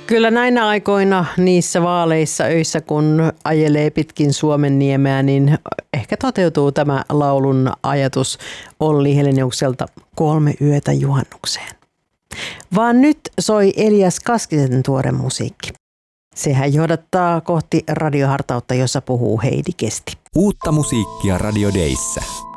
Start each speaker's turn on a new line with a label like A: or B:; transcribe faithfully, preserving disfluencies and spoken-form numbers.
A: Kyllä näinä aikoina niissä vaaleissa öissä, kun ajelee pitkin Suomenniemeä, niin ehkä toteutuu tämä laulun ajatus Olli Heleniukselta Kolme yötä juhannukseen. Vaan nyt soi Elias Kaskisen tuore musiikki. Sehän johdattaa kohti radiohartautta, jossa puhuu Heidi Kesti.
B: Uutta musiikkia Radio Dayssä.